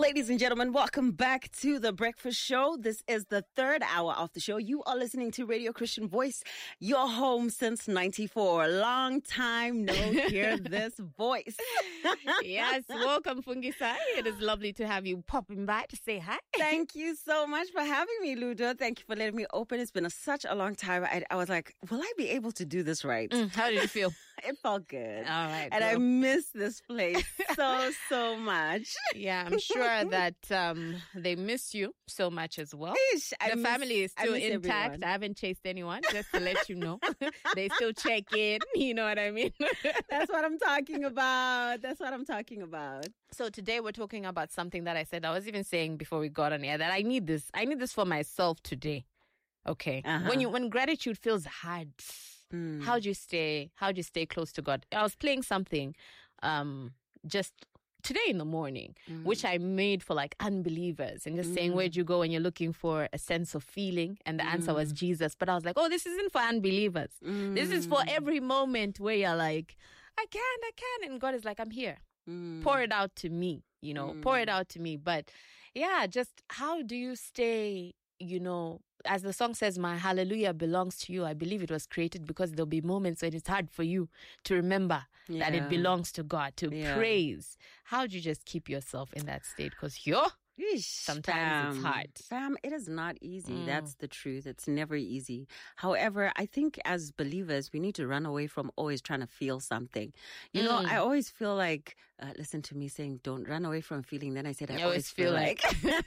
Ladies and gentlemen, welcome back to The Breakfast Show. This is the third hour of the show. You are listening to Radio Christian Voice, your home since 94. Long time no hear this voice. Yes, welcome, Fungisai. It is lovely to have you popping by to say hi. Thank you so much for having me, Ludo. Thank you for letting me open. It's been such a long time. I was like, will I be able to do this right? How did you feel? It felt good. All right. And I miss this place so much. Yeah, I'm sure that they miss you so much as well. The family is still intact. Everyone. I haven't chased anyone, just to let you know. They still check in. You know what I mean? That's what I'm talking about. So today we're talking about something that I was even saying before we got on air, that I need this for myself today. Okay. Uh-huh. When gratitude feels hard, how do you stay close to God? I was playing something just today in the morning, which I made for like unbelievers, and just saying, where'd you go when you're looking for a sense of feeling? And the answer was Jesus. But I was like, oh, this isn't for unbelievers. This is for every moment where you're like, I can. And God is like, I'm here. Pour it out to me, pour it out to me. But yeah, just how do you stay, as the song says, my hallelujah belongs to you. I believe it was created because there'll be moments when it's hard for you to remember that it belongs to God, to praise. How do you just keep yourself in that state? Because sometimes it's hard. Fam, it is not easy. That's the truth. It's never easy. However, I think as believers, we need to run away from always trying to feel something. I always feel like, listen to me saying, don't run away from feeling. Then I said, I always feel like.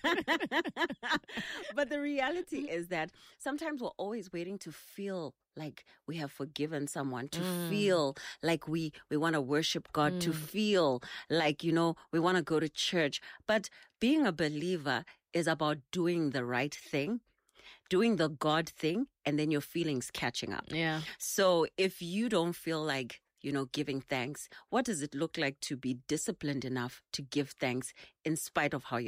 But the reality is that sometimes we're always waiting to feel like we have forgiven someone, to feel like we want to worship God, to feel like, we want to go to church. But being a believer is about doing the right thing, doing the God thing, and then your feelings catching up. Yeah. So if you don't feel like, giving thanks, what does it look like to be disciplined enough to give thanks in spite of how you